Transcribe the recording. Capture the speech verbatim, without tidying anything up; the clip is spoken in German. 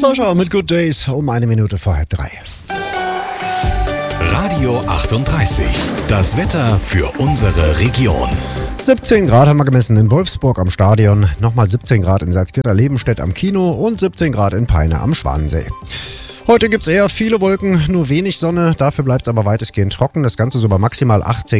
Sascha mit Good Days um eine Minute vor halb drei. Radio achtunddreißig. Das Wetter für unsere Region. siebzehn Grad haben wir gemessen in Wolfsburg am Stadion, nochmal siebzehn Grad in Salzgitter-Lebenstedt am Kino und siebzehn Grad in Peine am Schwanensee. Heute gibt es eher viele Wolken, nur wenig Sonne, dafür bleibt es aber weitestgehend trocken. Das Ganze so bei maximal achtzehn